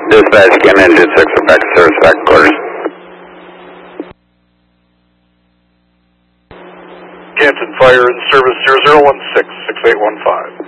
Dispatch, again, engine 6, and back to service, back to quarters. Canton Fire in service 0016-6815.